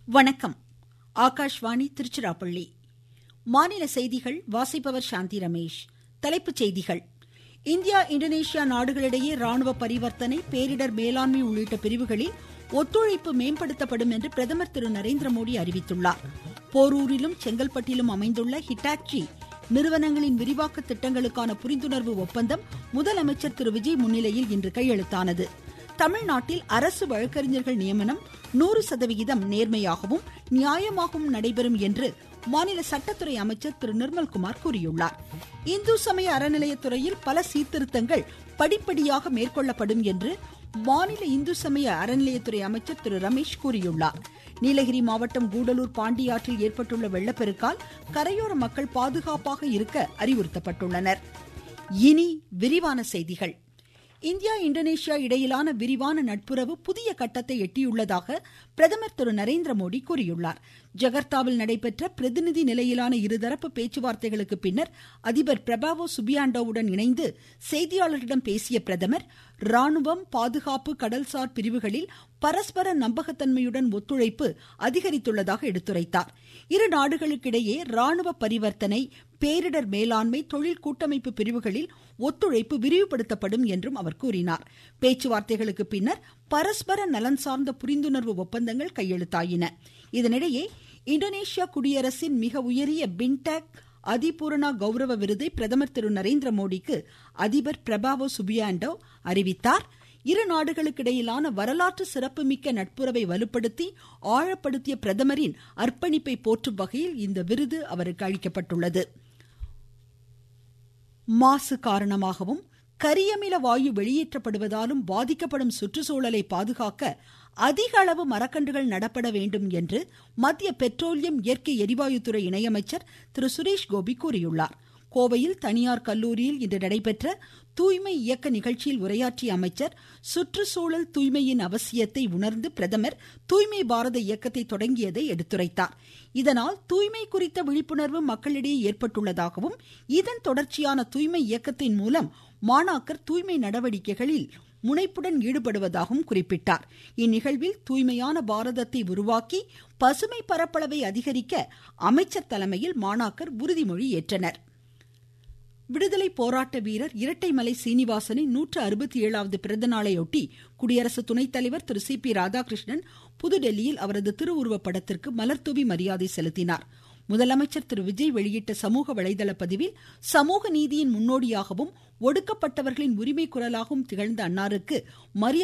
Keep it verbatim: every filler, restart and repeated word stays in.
வணக்கம். ஆகாஷ்வாணி திருச்சிராப்பள்ளி. மாநில செய்திகள் வாசிப்பவர் சாந்தி ரமேஷ். தலைப்புச் செய்திகள். இந்தியா இந்தோனேஷியா நாடுகளிடையே ராணுவ பரிவர்த்தனை, பேரிடர் மேலாண்மை உள்ளிட்ட பிரிவுகளில் ஒத்துழைப்பு மேம்படுத்தப்படும் என்று பிரதமர் திரு நரேந்திரமோடி அறிவித்துள்ளார். போரூரிலும் செங்கல்பட்டிலும் அமைந்துள்ள ஹிட்டாச்சி நிறுவனங்களின் விரிவாக்க திட்டங்களுக்கான புரிந்துணர்வு ஒப்பந்தம் முதலமைச்சர் திரு விஜய் முன்னிலையில் இன்று கையெழுத்தானது. தமிழ்நாட்டில் அரசு வழக்கறிஞர்கள் நியமனம் நூறு சதவிகிதம் நேர்மையாகவும் நியாயமாகவும் நடைபெறும் என்று மாநில சட்டத்துறை அமைச்சர் திரு நிர்மல்குமார் கூறியுள்ளார். இந்து சமய அறநிலையத்துறையில் பல சீர்திருத்தங்கள் படிப்படியாக மேற்கொள்ளப்படும் என்று மாநில இந்து சமய அறநிலையத்துறை அமைச்சர் திரு ரமேஷ் கூறியுள்ளார். நீலகிரி மாவட்டம் கூடலூர் பாண்டியாற்றில் ஏற்பட்டுள்ள வெள்ளப்பெருக்கால் கரையோர மக்கள் பாதுகாப்பாக இருக்க அறிவுறுத்தப்பட்டுள்ளனர். இனி விரிவான செய்திகள். இந்தியா இந்தோனேஷியா இடையிலான விரிவான நட்புறவு புதிய கட்டத்தை எட்டியுள்ளதாக பிரதமர் திரு நரேந்திரமோடி கூறியுள்ளார். ஜகர்த்தாவில் நடைபெற்ற பிரதிநிதி நிலையிலான இருதரப்பு பேச்சுவார்த்தைகளுக்கு பின்னர் அதிபர் பிரபாவோ சுபியாண்டோவுடன் இணைந்து செய்தியாளர்களிடம் பேசிய பிரதமர், ராணுவம், பாதுகாப்பு, கடல்சார் பிரிவுகளில் பரஸ்பர நம்பகத்தன்மையுடன் ஒத்துழைப்பு அதிகரித்துள்ளதாக எடுத்துரைத்தார். இரு நாடுகளுக்கிடையே ராணுவ பரிவர்த்தனை, பேரிடர் மேலாண்மை, தொழில் கூட்டமைப்பு பிரிவுகளில் ஒத்துழைப்பு விரிவுபடுத்தப்படும் என்றும் அவர் கூறினார். பேச்சுவார்த்தைகளுக்கு பின்னர் பரஸ்பர நலன் சார்ந்த புரிந்துணர்வு ஒப்பந்தங்கள் கையெழுத்தாயின. இதனிடையே இந்தோனேஷியா குடியரசின் மிக உயரிய பின்டெக் அதிபூரணா கௌரவ விருதை பிரதமர் திரு நரேந்திரமோடிக்கு அதிபர் பிரபாவோ சுபியாண்டோ அறிவித்தார். இரு நாடுகளுக்கிடையிலான வரலாற்று சிறப்புமிக்க நட்புறவை வலுப்படுத்தி ஆழப்படுத்திய பிரதமரின் அர்ப்பணிப்பை போற்றும் வகையில் இந்த விருது அவருக்கு அளிக்கப்பட்டுள்ளது. மாசு காரணமாகவும் கரியமில வாயு வெளியேற்றப்படுவதாலும் பாதிக்கப்படும் சுற்றுச்சூழலை பாதுகாக்க அதிக அளவு மரக்கன்றுகள் நடப்பட வேண்டும் என்று மத்திய பெட்ரோலியம், இயற்கை எரிவாயுத்துறை இணையமைச்சர் திரு சுரேஷ் கோபி கூறியுள்ளார். கோவையில் தனியார் கல்லூரியில் இன்று நடைபெற்ற தூய்மை இயக்க நிகழ்ச்சியில் உரையாற்றிய அமைச்சர், சுற்றுச்சூழல் தூய்மையின் அவசியத்தை உணர்ந்து பிரதமர் தூய்மை பாரத இயக்கத்தை தொடங்கியதை எடுத்துரைத்தார். இதனால் தூய்மை குறித்த விழிப்புணர்வு மக்களிடையே ஏற்பட்டுள்ளதாகவும், இதன் தொடர்ச்சியான தூய்மை இயக்கத்தின் மூலம் மாணாக்கர் தூய்மை நடவடிக்கைகளில் முனைப்புடன் ஈடுபடுவதாகவும் குறிப்பிட்டார். இந்நிகழ்வில் தூய்மையான பாரதத்தை உருவாக்கி பசுமை பரப்பளவை அதிகரிக்க அமைச்சர் தலைமையில் மாணாக்கர் உறுதிமொழி ஏற்றனர். விடுதலை போராட்ட வீரர் இரட்டைமலை சீனிவாசனின் நூற்று அறுபத்தி ஏழாவது பிறந்தநாளையொட்டி குடியரசு துணைத் தலைவர் திரு சி பி ராதாகிருஷ்ணன் புதுடெல்லியில் அவரது திருவுருவ படத்திற்கு மலர்தூவி மரியாதை செலுத்தினார். முதலமைச்சர் திரு விஜய் வெளியிட்ட சமூக வலைதள பதிவில், சமூக நீதியின் முன்னோடியாகவும் ஒடுக்கப்பட்டவர்களின் உரிமை குரலாகவும் திகழ்ந்த அன்னாருக்கு மரியாதை